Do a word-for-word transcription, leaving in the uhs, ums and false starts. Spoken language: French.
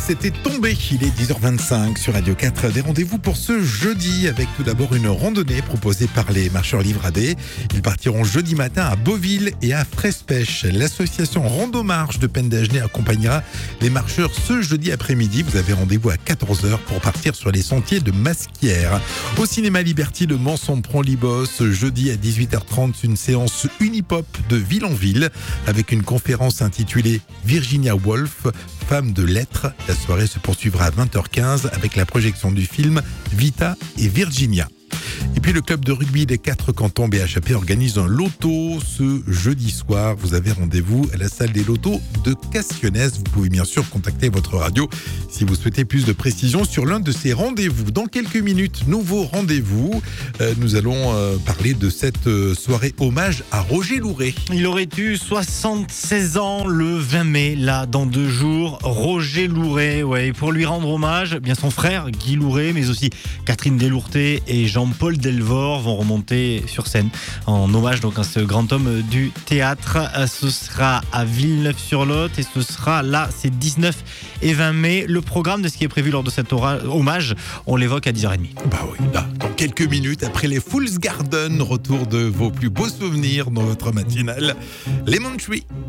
c'était tombé. Il est dix heures vingt-cinq sur Radio quatre. Des rendez-vous pour ce jeudi avec tout d'abord une randonnée proposée par les marcheurs livradés. Ils partiront jeudi matin à Beauville et à Frespech. L'association Rando-Marche de Pendagenet accompagnera les marcheurs ce jeudi après-midi. Vous avez rendez-vous à quatorze heures pour partir sur les sentiers de Masquières. Au cinéma Liberty de Manson-Pront-Libos, jeudi à dix-huit heures trente, une séance Unipop de ville en ville avec une conférence intitulée Virginia Woolf, femme de lettres. La soirée se poursuivra à vingt heures quinze avec la projection du film Vita et Virginia. Et puis le club de rugby des quatre cantons B H A P organise un loto ce jeudi soir. Vous avez rendez-vous à la salle des lotos de Cassionnès. Vous pouvez bien sûr contacter votre radio si vous souhaitez plus de précisions sur l'un de ces rendez-vous. Dans quelques minutes, nouveau rendez-vous. Euh, nous allons euh, parler de cette euh, soirée hommage à Roger Louret. Il aurait eu soixante-seize ans le vingt mai, là, dans deux jours. Roger Louret, ouais, pour lui rendre hommage, bien son frère Guy Louret, mais aussi Catherine Delourté et Jean-Paul Delvort vont remonter sur scène en hommage donc à ce grand homme du théâtre. Ce sera à Villeneuve-sur-Lot et ce sera là, c'est dix-neuf et vingt mai. Le programme de ce qui est prévu lors de cet hommage, on l'évoque à dix heures trente. Bah oui, là, dans quelques minutes, après les Fools Garden, retour de vos plus beaux souvenirs dans votre matinale. Lemon Tree.